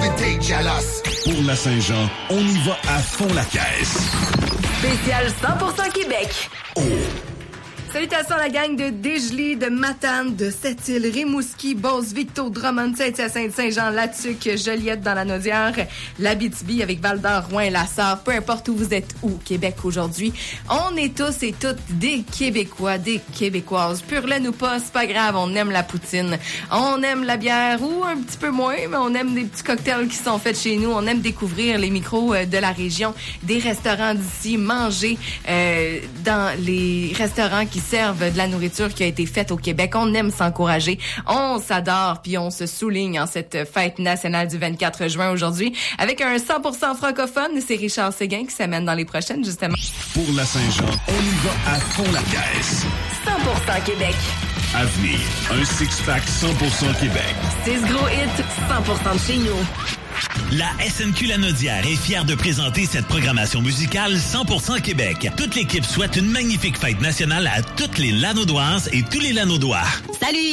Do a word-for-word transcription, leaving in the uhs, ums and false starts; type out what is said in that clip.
t'es jealous. Pour la Saint-Jean, on y va à fond la caisse. Spécial cent pour cent Québec. Oh! Salutations à la gang de Dégelée, de Matane, de Sept-Îles, Rimouski, Beauce, Victo, Drummond, Saint-Hyacinthe, Saint-Jean, Latuc, Joliette dans la Naudière, l'Abitibi avec Val-d'Or, Rouen, La Sarre, peu importe où vous êtes, où Québec aujourd'hui. On est tous et toutes des Québécois, des Québécoises. Pur laine ou pas, c'est pas grave, on aime la poutine. On aime la bière ou un petit peu moins, mais on aime des petits cocktails qui sont faits chez nous. On aime découvrir les micros de la région, des restaurants d'ici, manger euh, dans les restaurants qui servent de la nourriture qui a été faite au Québec. On aime s'encourager, on s'adore, puis on se souligne en cette fête nationale du vingt-quatre juin aujourd'hui avec un cent pour cent francophone. C'est Richard Séguin qui s'amène dans les prochaines, justement. Pour la Saint-Jean, on y va à fond la caisse. cent pour cent Québec. À venir, un six-pack cent pour cent Québec. six gros hits, cent pour cent de chez nous. La S N Q Lanaudière est fière de présenter cette programmation musicale cent pour cent Québec. Toute l'équipe souhaite une magnifique fête nationale à toutes les Lanaudoises et tous les Lanaudois. Salut!